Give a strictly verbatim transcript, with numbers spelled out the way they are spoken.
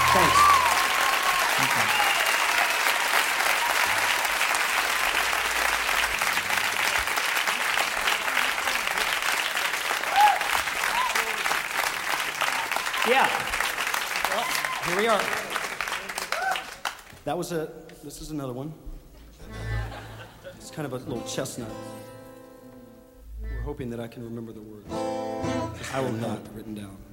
Thanks. Okay. Yeah. Well, here we are. That was a, this is another one. It's kind of a little chestnut. We're hoping that I can remember the words. I will not written down.